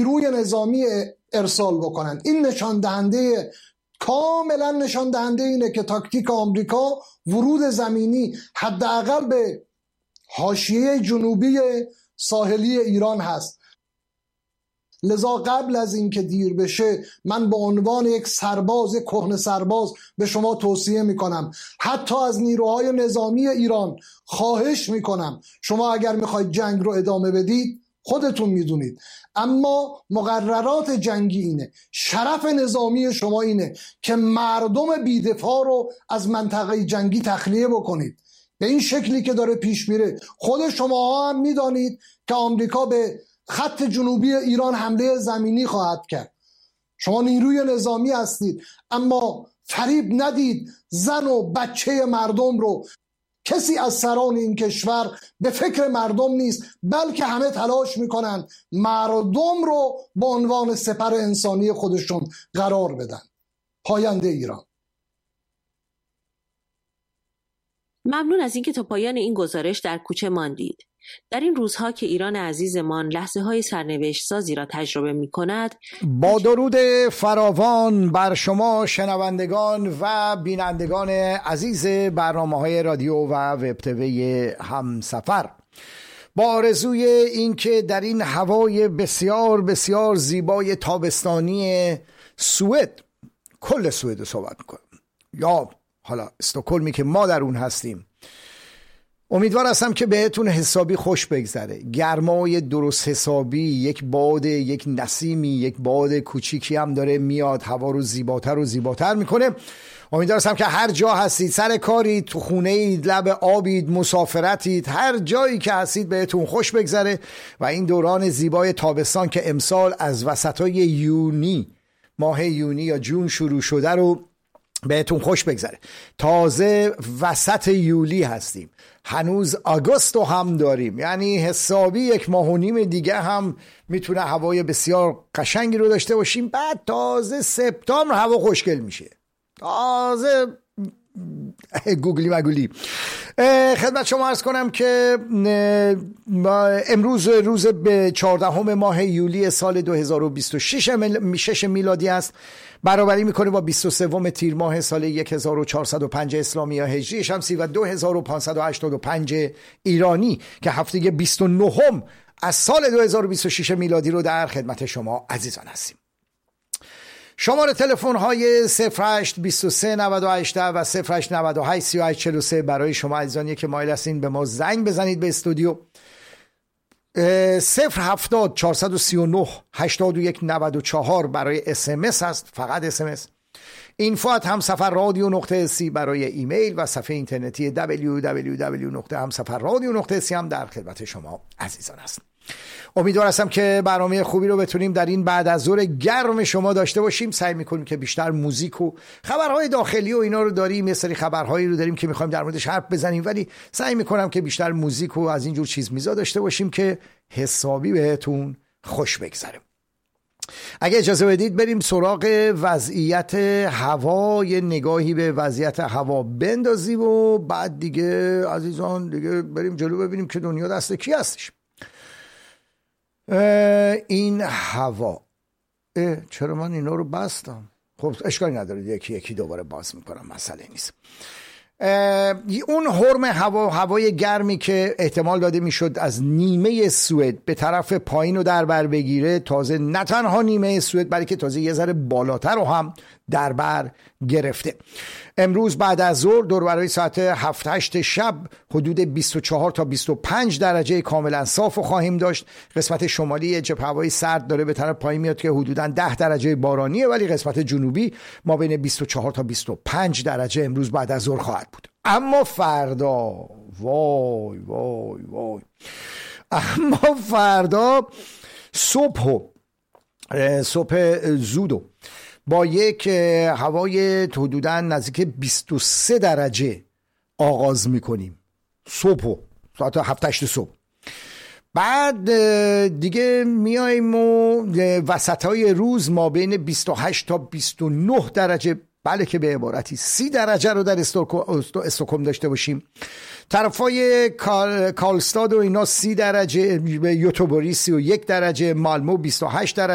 نیروی نظامی ارسال بکنن. این نشان دهنده، کاملا نشان دهنده اینه که تاکتیک آمریکا ورود زمینی حداقل به حاشیه جنوبی ساحلی ایران هست. لذا قبل از اینکه دیر بشه من به عنوان یک سرباز، یک کهنه سرباز به شما توصیه میکنم، حتی از نیروهای نظامی ایران خواهش میکنم شما اگر میخواید جنگ رو ادامه بدید خودتون میدونید، اما مقررات جنگی اینه، شرف نظامی شما اینه که مردم بیدفاع رو از منطقه جنگی تخلیه بکنید. به این شکلی که داره پیش میره خود شما هم میدانید که آمریکا به خط جنوبی ایران حمله زمینی خواهد کرد. شما نیروی نظامی هستید اما فریب ندید زن و بچه مردم رو. کسی از سران این کشور به فکر مردم نیست، بلکه همه تلاش میکنن مردم رو به عنوان سپر انسانی خودشون قرار بدن. پاینده ایران. ممنون از اینکه تا پایان این گزارش در کوچه ماندید. در این روزها که ایران عزیزمان لحظه‌های سرنوشت سازی را تجربه می‌کند، با درود فراوان بر شما شنوندگان و بینندگان عزیز برنامه‌های رادیو و وب تیوی همسفر، با آرزوی اینکه در این هوای بسیار بسیار زیبای تابستانی سوئد، کل سوئد رو صحبت می‌کنم یا حالا استکهلمی که ما در اون هستیم، امیدوار هستم که بهتون حسابی خوش بگذره. گرمای درست حسابی، یک باد، یک نسیمی، یک باد کوچیکی هم داره میاد، هوا رو زیباتر و زیباتر میکنه. امیدوار هستم که هر جا هستید، سر کارید، تو خونه اید، لب آبید، مسافرتید، هر جایی که هستید بهتون خوش بگذره و این دوران زیبای تابستان که امسال از وسطای یونی، ماه یونی یا جون شروع شده رو بهتون خوش بگذره. تازه وسط یولی هستیم، هنوز آگوستو هم داریم، یعنی حسابی یک ماه و نیم دیگه هم میتونه هوای بسیار قشنگی رو داشته باشیم. بعد تازه سپتامبر هوا خوشگل میشه، تازه گوگلی مگولی. خدمت شما عرض کنم که امروز روز به 14 ماه یولی سال 2026 میلادی است، برابری میکنه با 23 تیر ماه سال 1405 اسلامی یا هجری شمسی و 2585 ایرانی که هفته 29 از سال 2026 میلادی رو در خدمت شما عزیزان هستیم. شماره تلفن های 08 23 98 و 08 98 38 43 برای شما عزیزانی که مایل هستین به ما زنگ بزنید به استودیو. 070 439 81 94 برای اسمس هست، فقط اسمس. info@hamsafarradio.c برای ایمیل و صفحه اینترنتی www.hamsafarradio.c هم در خدمت شما عزیزان هست. امیدوار هستم که برنامه خوبی رو بتونیم در این بعد از ظهر گرم شما داشته باشیم. سعی میکنیم که بیشتر موزیک و خبرهای داخلی و اینا رو داریم، یه سری خبرهایی رو داریم که میخوایم در موردش حرف بزنیم، ولی سعی میکنم که بیشتر موزیک و از اینجور چیز میزا داشته باشیم که حسابی بهتون خوش بگذره. اگه اجازه بدید بریم سراغ وضعیت هوا، یه نگاهی به وضعیت هوا بندازیم و بعد دیگه عزیزان دیگه بریم جلو ببینیم که دنیا دست کی هستش. این هوا، چرا من اینا رو بستم؟ خب اشکالی نداره، یکی یکی دوباره باز میکنم، مسئله نیست. اون حرم هوای گرمی که احتمال داده میشد از نیمه سوئد به طرف پایین رو در بر بگیره، تازه نه تنها نیمه سوئد بلکه تازه یه ذره بالاتر رو هم در بر گرفته. امروز بعد از ظهر دور برای ساعت 7-8 شب حدود 24 تا 25 درجه کاملا صاف خواهیم داشت. قسمت شمالی جبهه هوایی سرد داره به طرف پایین میاد که حدوداً 10 درجه بارانیه، ولی قسمت جنوبی ما بین 24 تا 25 درجه امروز بعد از ظهر خواهد بود. اما فردا وای وای وای، اما فردا صبح زودو با یک هوای حدوداً نزدیک 23 درجه آغاز میکنیم صبح، ساعت 7-8 صبح. بعد دیگه میایم و وسطای روز ما بین 28 تا 29 درجه، بله که به عبارتی 30 درجه رو در استکهلم داشته باشیم. طرفای کارلستاد و اینا 30 درجه، به یوتوبوری 31 درجه، مالمو 28 درجه،